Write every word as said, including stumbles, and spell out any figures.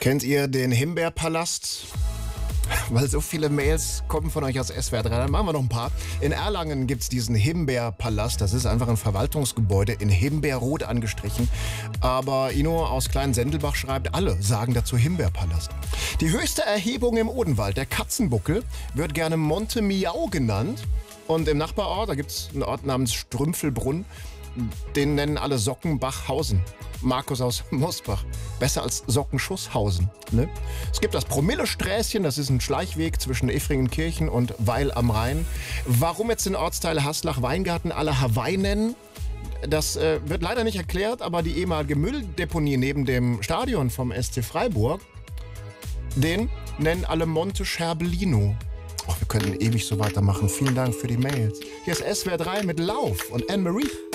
Kennt ihr den Himbeerpalast? Weil so viele Mails kommen von euch aus S W R drei, dann machen wir noch ein paar. In Erlangen gibt es diesen Himbeerpalast. Das ist einfach ein Verwaltungsgebäude in Himbeerrot angestrichen. Aber Ino aus Klein-Sendelbach schreibt, alle sagen dazu Himbeerpalast. Die höchste Erhebung im Odenwald, der Katzenbuckel, wird gerne Monte Miau genannt. Und im Nachbarort, da gibt es einen Ort namens Strümpfelbrunn, den nennen alle Sockenbachhausen. Markus aus Mosbach. Besser als Sockenschusshausen. Ne? Es gibt das Promille-Sträßchen, das ist ein Schleichweg zwischen Efringenkirchen und Weil am Rhein. Warum jetzt den Ortsteil Haslach-Weingarten alle Hawaii nennen, das äh, wird leider nicht erklärt, aber die ehemalige Mülldeponie neben dem Stadion vom S C Freiburg, den nennen alle Monte Scherbellino. Oh, wir könnten ewig so weitermachen. Vielen Dank für die Mails. Hier ist S W R drei mit Lauf und Anne-Marie.